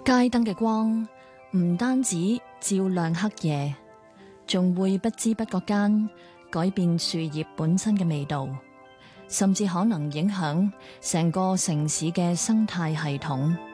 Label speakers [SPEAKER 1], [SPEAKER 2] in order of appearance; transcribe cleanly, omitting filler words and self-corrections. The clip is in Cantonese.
[SPEAKER 1] 街燈嘅光唔單止照亮黑夜，仲會不知不覺間改變樹葉本身嘅味道，甚至可能影響成個城市嘅生態系統。